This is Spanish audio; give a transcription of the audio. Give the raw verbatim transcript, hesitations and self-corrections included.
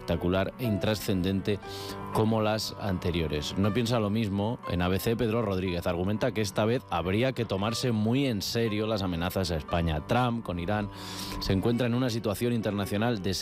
espectacular e intrascendente como las anteriores. No piensa lo mismo. En A B C, Pedro Rodríguez argumenta que esta vez habría que tomarse muy en serio las amenazas a España. Trump, con Irán, se encuentra en una situación internacional de